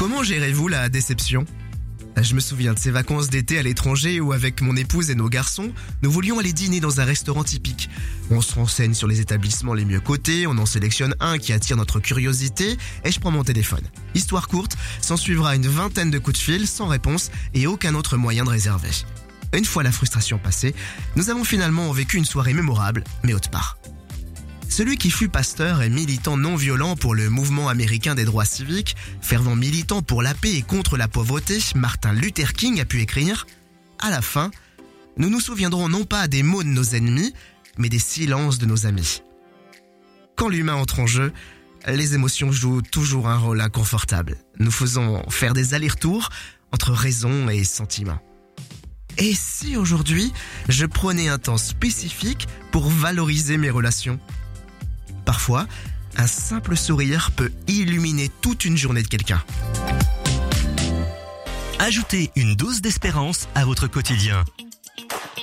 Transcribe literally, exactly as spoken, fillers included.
Comment gérez-vous la déception ? Je me souviens de ces vacances d'été à l'étranger où avec mon épouse et nos garçons, nous voulions aller dîner dans un restaurant typique. On se renseigne sur les établissements les mieux cotés, on en sélectionne un qui attire notre curiosité et je prends mon téléphone. Histoire courte, s'en suivra une vingtaine de coups de fil sans réponse et aucun autre moyen de réserver. Une fois la frustration passée, nous avons finalement vécu une soirée mémorable, mais autre part. Celui qui fut pasteur et militant non violent pour le mouvement américain des droits civiques, fervent militant pour la paix et contre la pauvreté, Martin Luther King a pu écrire « À la fin, nous nous souviendrons non pas des mots de nos ennemis, mais des silences de nos amis. » Quand l'humain entre en jeu, les émotions jouent toujours un rôle inconfortable. Nous faisons faire des allers-retours entre raison et sentiment. Et si aujourd'hui, je prenais un temps spécifique pour valoriser mes relations ? Parfois, un simple sourire peut illuminer toute une journée de quelqu'un. Ajoutez une dose d'espérance à votre quotidien.